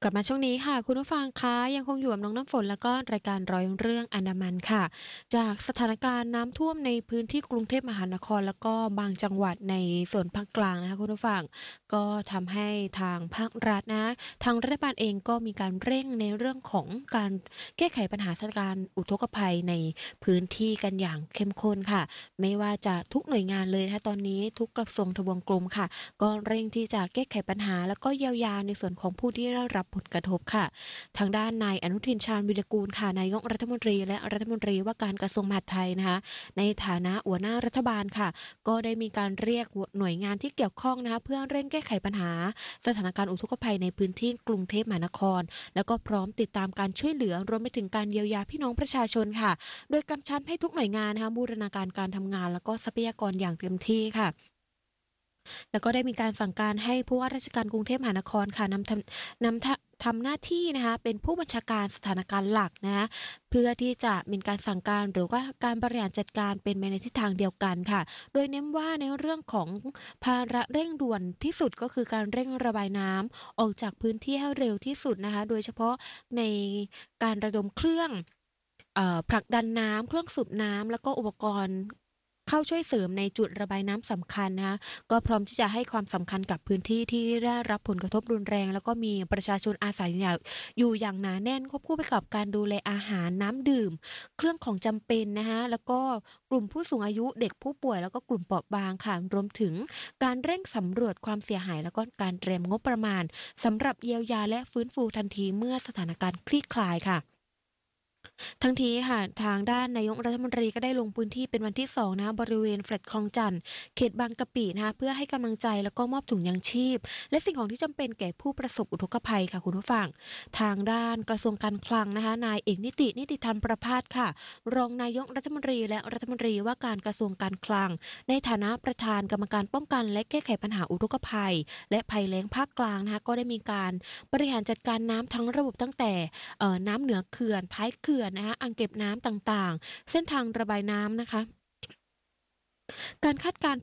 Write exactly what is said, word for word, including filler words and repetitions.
กลับมาช่วงนี้ค่ะคุณผู้ฟังคะยังคงอยู่กับน้องน้ำฝนแล้วก็รายการร้อยเรื่องอันดามันค่ะจากสถานการณ์น้ำท่วมในพื้นที่กรุงเทพมหานครแล้วก็บางจังหวัดในส่วนภาคกลางนะคะคุณผู้ฟังก็ทำให้ทางภาครัฐนะทางรัฐบาลเองก็มีการเร่งในเรื่องของการแก้ไขปัญหาสถานการณ์อุทกภัยในพื้นที่กันอย่างเข้มข้นค่ะไม่ว่าจะทุกหน่วยงานเลยนะคะตอนนี้ทุกกระทรวงทบวงกรมค่ะ ก็เร่งที่จะแก้ไขปัญหาแล้วก็เยียวยาในส่วนของผู้ที่ได้รับผลกระทบค่ะทางด้านนายอนุทินชาญวิรากูลค่ะนายกรัฐมนตรีและรัฐมนตรีว่าการกระทรวงมหาดไทยนะคะในฐานะหัวหน้ารัฐบาลค่ะก็ได้มีการเรียกหน่วยงานที่เกี่ยวข้องนะคะเพื่อเร่งแก้ไขปัญหาสถานการณ์อุทกภัยในพื้นที่กรุงเทพมหานครแล้วก็พร้อมติดตามการช่วยเหลือรวมไปถึงการเยียวยาพี่น้องประชาชนค่ะโดยกำชับให้ทุกหน่วยงานนะคะบูรณาการการทำงานแล้วก็ทรัพยากรอย่างเต็มที่ค่ะ แล้วก็ได้มีการสั่งการให้ผู้ว่าราชการกรุงเทพมหานครค่ะนำทำนำทะทำหน้าที่นะคะเป็นผู้บัญชาการสถานการณ์หลักนะคะเพื่อที่จะมีการสั่งการหรือว่าการบริหารจัดการเป็นไปในทิศทางเดียวกันค่ะโดยเน้นว่าในเรื่องของภาระเร่งด่วนที่สุดก็คือการเร่งระบายน้ำออกจากพื้นที่ให้เร็วที่สุดนะคะโดยเฉพาะในการระดมเครื่องเอ่อผลักดันน้ำเครื่องสูบน้ำแล้วก็อุปกรณ์ เข้าช่วยเสริมในจุดระบายน้ำสำคัญนะคะก็พร้อมที่จะให้ความสำคัญกับพื้นที่ที่ได้รับผลกระทบรุนแรงแล้วก็มีประชาชนอาศัยอย่างอยู่อย่างหนาแน่นควบคู่ไปกับการดูแลอาหารน้ำดื่มเครื่องของจำเป็นนะคะแล้วก็กลุ่มผู้สูงอายุเด็กผู้ป่วยแล้วก็กลุ่มเปราะบางค่ะรวมถึงการเร่งสำรวจความเสียหายแล้วก็การเตรียมงบประมาณสำหรับเยียวยาและฟื้นฟูทันทีเมื่อสถานการณ์คลี่คลายค่ะ ทั้งนี้ค่ะทางด้านนายกรัฐมนตรีก็ได้ลงพื้นที่เป็นวันที่สองนะคะบริเวณแฟลตคลองจันทน์เขตบางกะปินะคะเพื่อให้กำลังใจแล้วก็มอบถุงยางชีพและสิ่งของที่จำเป็นแก่ผู้ประสบอุทกภัยค่ะคุณผู้ฟังทางด้านกระทรวงการคลังนะคะนายเอกนิตินิติธรรมประภาสค่ะรองนายกรัฐมนตรีและรัฐมนตรีว่าการกระทรวงการคลังในฐานะประธานกรรมการป้องกันและแก้ไขปัญหาอุทกภัยและภัยแล้งภาคกลางนะคะก็ได้มีการบริหารจัดการน้ำทั้งระบบตั้งแต่ เอ่อน้ำเหนือเขื่อนท้ายเขื่อนนะคะอ่างเก็บน้ำต่างๆเส้นทางระบายน้ำนะคะ การคาดการณ์